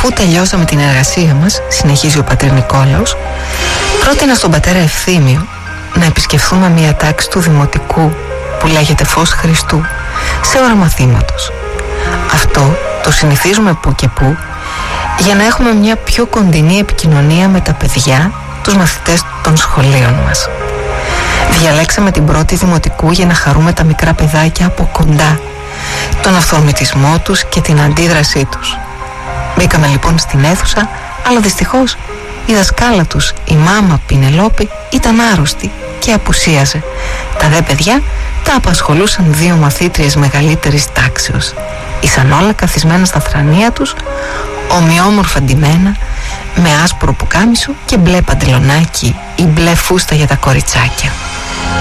Αφού τελειώσαμε την εργασία μας, συνεχίζει ο πατέρ Νικόλαος, πρότεινα στον πατέρα Ευθύμιο να επισκεφθούμε μια τάξη του δημοτικού που λέγεται Φως Χριστού σε ώρα μαθήματος. Αυτό το συνηθίζουμε που και που για να έχουμε μια πιο κοντινή επικοινωνία με τα παιδιά, τους μαθητές των σχολείων μας. Διαλέξαμε την πρώτη δημοτικού για να χαρούμε τα μικρά παιδάκια από κοντά, τον αυθορμητισμό τους και την αντίδρασή τους. Μπήκαμε λοιπόν στην αίθουσα, αλλά δυστυχώς η δασκάλα τους, η μάμα Πινελόπη, ήταν άρρωστη και απουσίαζε. Τα δε παιδιά τα απασχολούσαν δύο μαθήτριες μεγαλύτερης τάξεως. Ήσαν όλα καθισμένα στα θρανία τους, ομοιόμορφα ντυμένα, με άσπρο πουκάμισο και μπλε παντελονάκι ή μπλε φούστα για τα κοριτσάκια.